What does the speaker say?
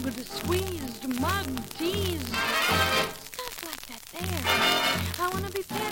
hugged, squeezed, mugged, teased. Stuff like that there. I want to be paid